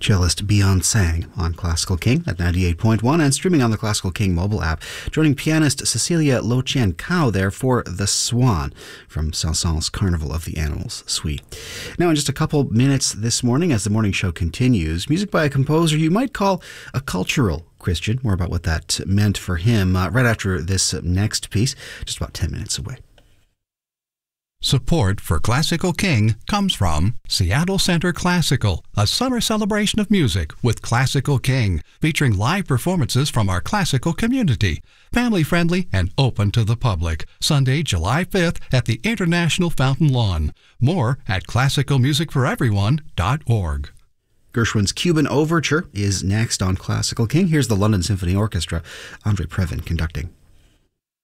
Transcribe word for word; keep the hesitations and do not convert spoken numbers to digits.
Cellist Beyond Sang on Classical King at ninety-eight point one and streaming on the Classical King mobile app. Joining pianist Cecilia Lo Chien Kao there for The Swan from Saint-Saëns' Carnival of the Animals Suite. Now, in just a couple minutes this morning, as the morning show continues, music by a composer you might call a cultural Christian. More about what that meant for him uh, right after this next piece, just about ten minutes away. Support for Classical King comes from Seattle Center Classical, a summer celebration of music with Classical King, featuring live performances from our classical community. Family-friendly and open to the public. Sunday, July fifth at the International Fountain Lawn. More at classical music for everyone dot org. Gershwin's Cuban Overture is next on Classical King. Here's the London Symphony Orchestra, Andre Previn conducting.